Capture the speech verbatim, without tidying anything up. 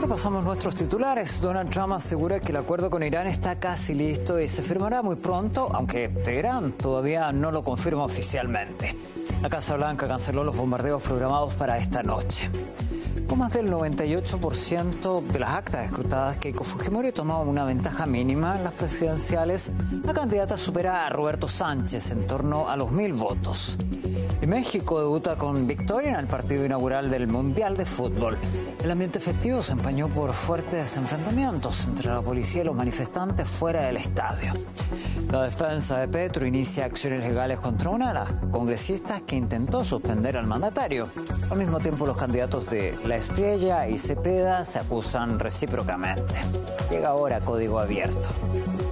Repasamos nuestros titulares. Donald Trump asegura que el acuerdo con Irán está casi listo y se firmará muy pronto, aunque Teherán todavía no lo confirma oficialmente. La Casa Blanca canceló los bombardeos programados para esta noche. Con más del noventa y ocho por ciento de las actas escrutadas, Keiko Fujimori tomaba una ventaja mínima en las presidenciales. La candidata supera a Roberto Sánchez en torno a los mil votos. Y México debuta con victoria en el partido inaugural del Mundial de Fútbol. El ambiente festivo se empañó por fuertes enfrentamientos entre la policía y los manifestantes fuera del estadio. La defensa de Petro inicia acciones legales contra una de las congresistas que intentó suspender al mandatario. Al mismo tiempo, los candidatos de La Espriella y Cepeda se acusan recíprocamente. Llega ahora Código Abierto.